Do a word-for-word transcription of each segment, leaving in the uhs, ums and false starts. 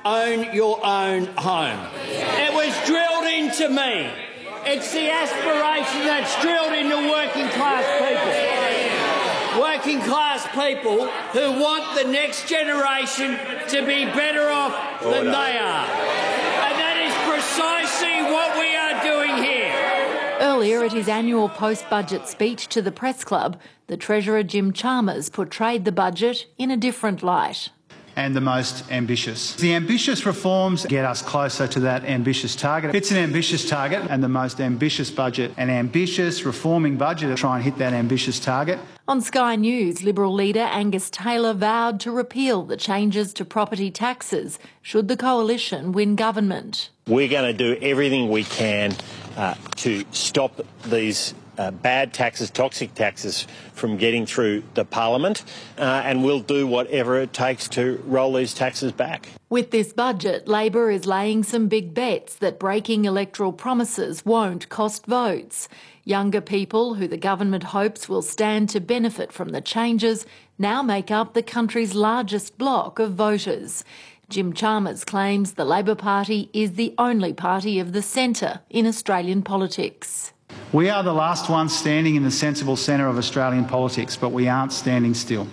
own your own home. It was drilled into me. It's the aspiration that's drilled into working class people. Working class people who want the next generation to be better off than they are. And that is precisely what we are doing here. Earlier at his annual post-budget speech to the Press Club, the Treasurer Jim Chalmers portrayed the budget in a different light. And the most ambitious. The ambitious reforms get us closer to that ambitious target. It's an ambitious target, and the most ambitious budget, an ambitious reforming budget to try and hit that ambitious target. On Sky News, Liberal leader Angus Taylor vowed to repeal the changes to property taxes should the coalition win government. We're going to do everything we can uh, to stop these Uh, bad taxes, toxic taxes from getting through the Parliament, uh, and we'll do whatever it takes to roll these taxes back. With this budget, Labor is laying some big bets that breaking electoral promises won't cost votes. Younger people who the government hopes will stand to benefit from the changes now make up the country's largest bloc of voters. Jim Chalmers claims the Labor Party is the only party of the centre in Australian politics. We are the last ones standing in the sensible centre of Australian politics, but we aren't standing still.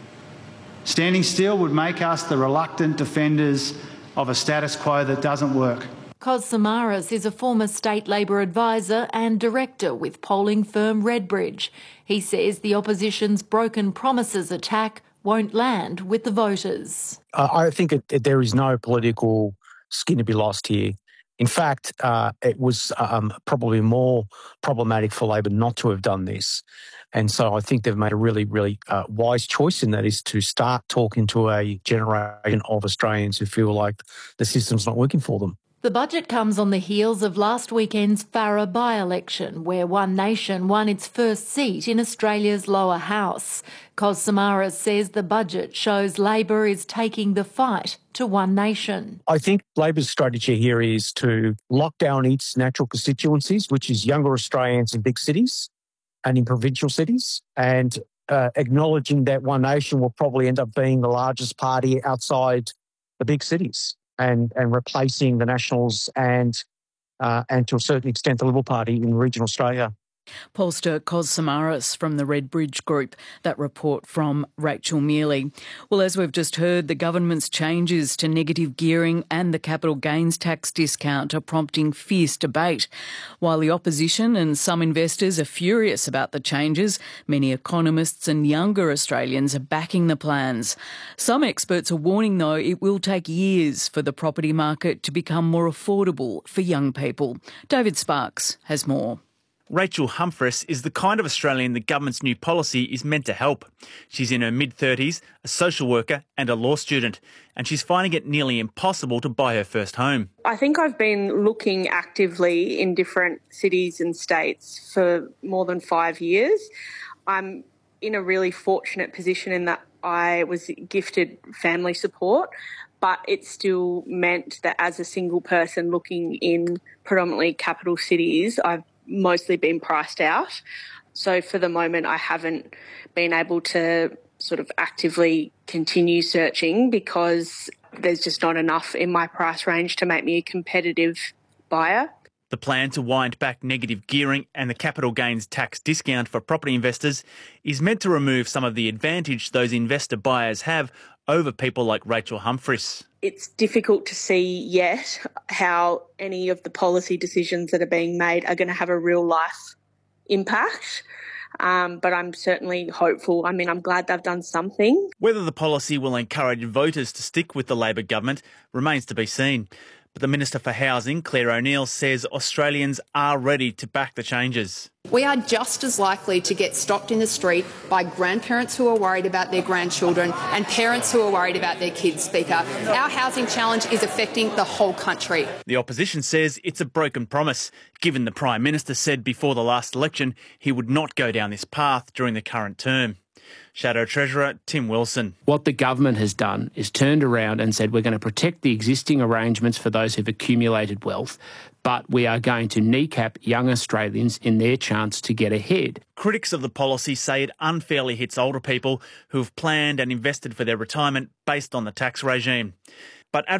Standing still would make us the reluctant defenders of a status quo that doesn't work. Kos Samaras is a former state Labor advisor and director with polling firm Redbridge. He says the opposition's broken promises attack won't land with the voters. Uh, I think it, it, there is no political skin to be lost here. In fact, uh, it was um, probably more problematic for Labor not to have done this. And so I think they've made a really, really uh, wise choice, and that is to start talking to a generation of Australians who feel like the system's not working for them. The budget comes on the heels of last weekend's Farrer by-election, where One Nation won its first seat in Australia's lower house. Kos Samaras says the budget shows Labor is taking the fight to One Nation. I think Labor's strategy here is to lock down its natural constituencies, which is younger Australians in big cities and in provincial cities, and uh, acknowledging that One Nation will probably end up being the largest party outside the big cities. And, and replacing the Nationals and, uh, and to a certain extent, the Liberal Party in regional Australia. Pollster Kos Samaras from the Redbridge Group. That report from Rachel Mealy. Well, as we've just heard, the government's changes to negative gearing and the capital gains tax discount are prompting fierce debate. While the opposition and some investors are furious about the changes, many economists and younger Australians are backing the plans. Some experts are warning, though, it will take years for the property market to become more affordable for young people. David Sparks has more. Rachel Humphris is the kind of Australian the government's new policy is meant to help. She's in her mid-thirties, a social worker and a law student, and she's finding it nearly impossible to buy her first home. I think I've been looking actively in different cities and states for more than five years. I'm in a really fortunate position in that I was gifted family support, but it still meant that as a single person looking in predominantly capital cities, I've mostly been priced out. So for the moment, I haven't been able to sort of actively continue searching because there's just not enough in my price range to make me a competitive buyer. The plan to wind back negative gearing and the capital gains tax discount for property investors is meant to remove some of the advantage those investor buyers have over people like Rachel Humphris. It's difficult to see yet how any of the policy decisions that are being made are going to have a real life impact. Um, but I'm certainly hopeful. I mean, I'm glad they've done something. Whether the policy will encourage voters to stick with the Labor government remains to be seen. But the Minister for Housing, Claire O'Neil, says Australians are ready to back the changes. We are just as likely to get stopped in the street by grandparents who are worried about their grandchildren and parents who are worried about their kids, Speaker. Our housing challenge is affecting the whole country. The opposition says it's a broken promise, given the Prime Minister said before the last election he would not go down this path during the current term. Shadow Treasurer Tim Wilson. What the government has done is turned around and said we're going to protect the existing arrangements for those who've accumulated wealth, but we are going to kneecap young Australians in their chance to get ahead. Critics of the policy say it unfairly hits older people who have planned and invested for their retirement based on the tax regime. But